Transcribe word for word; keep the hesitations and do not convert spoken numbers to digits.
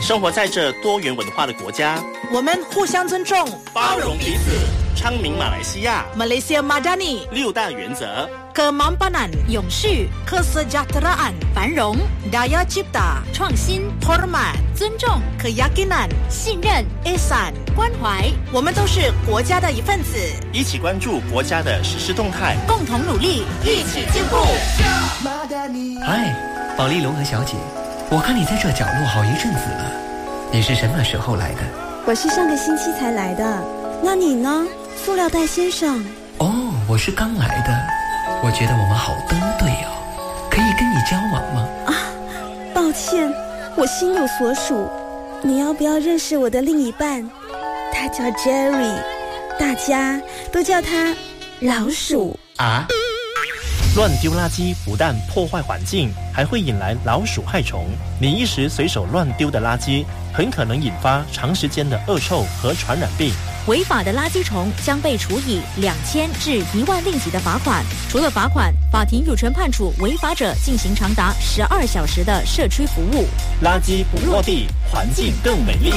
生活在这多元文化的国家， 我们互相尊重， 包容彼此，昌明马来西亚 Malaysia Madani 六大原则 ：Kemampanan 永续、Kesejahteraan 繁荣、Daya Cipta 创新、 Hormat 尊重、 Keyakinan 信任、 Ihsan 关怀。 我们都是国家的一份子， 一起关注国家的实施动态， 共同努力， 一起进步。 嗨，保利龙和小姐，我看你在这角落好一阵子了，你是什么时候来的？ 我是上个星期才来的，那你呢，塑料袋先生？ 哦，我是刚来的。我觉得我们好登对哦，可以跟你交往吗？ 啊，抱歉，我心有所属。你要不要认识我的另一半？他叫 Jerry， 大家都叫他老鼠啊。 乱丢垃圾不但破坏环境，还会引来老鼠害虫。你一时随手乱丢的垃圾，很可能引发长时间的恶臭和传染病。 违法的垃圾虫将被处以两千至一万令吉的罚款。除了罚款，法庭有权判处违法者进行长达十二小时的社区服务。 垃圾不落地，环境更美丽。